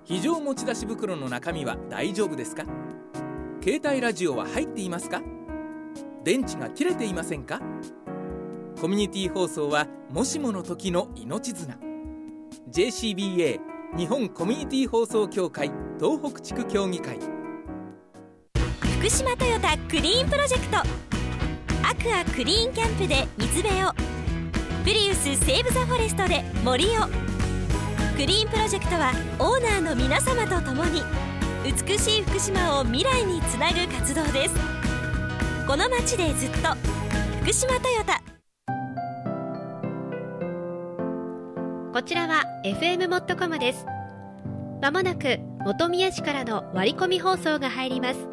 非常持ち出し袋の中身は大丈夫ですか？携帯ラジオは入っていますか？電池が切れていませんか？コミュニティ放送はもしもの時の命綱。 JCBA 日本コミュニティ放送協会東北地区協議会。 福島トヨタクリーンプロジェクト。アクアクリーンキャンプで水辺を、プリウスセーブ・ザ・フォレストで森を。クリーンプロジェクトはオーナーの皆様と共に美しい福島を未来につなぐ活動です。この街でずっと福島トヨタ。 こちらは FM モットコムです。まもなく本宮市からの割り込み放送が入ります。